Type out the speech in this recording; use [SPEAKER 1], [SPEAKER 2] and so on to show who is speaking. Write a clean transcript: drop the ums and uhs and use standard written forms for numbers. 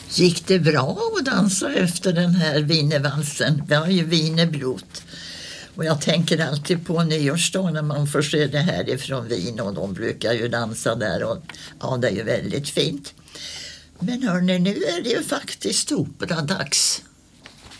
[SPEAKER 1] Gick det bra att dansa efter den här wienervalsen? Vi har ju wienerbrot. Och jag tänker alltid på nyårsdagen när man får se det här ifrån Wien, och de brukar ju dansa där, och ja, det är ju väldigt fint. Men hörni, nu är det ju faktiskt operadags.